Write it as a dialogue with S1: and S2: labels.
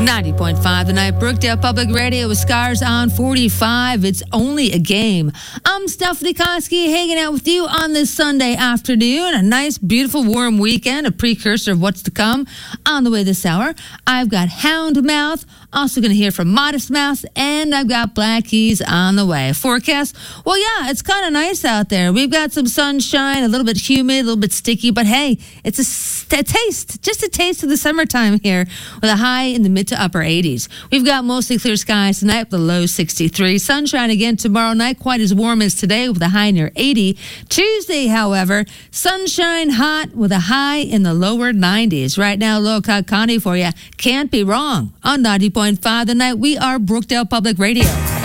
S1: 90.5 The Night, Brookdale Public Radio with Scars on 45. It's only a game. I'm Stephanie Koski, hanging out with you on this Sunday afternoon. A nice, beautiful, warm weekend, a precursor of what's to come on the way this hour. I've got Houndmouth, also going to hear from Modest Mouse, and I've got Black Keys on the way. Forecast, well, yeah, it's kind of nice out there. We've got some sunshine, a little bit humid, a little bit sticky, but hey, it's a taste, just a taste of the summertime here with a high in the mid to upper 80s. We've got mostly clear skies tonight with a low 63. Sunshine again tomorrow night, quite as warm as today with a high near 80. Tuesday, however, sunshine hot with a high in the lower 90s. Right now, Lockhart County for you. Can't be wrong. On 90.5 The Night, we are Brookdale Public Radio.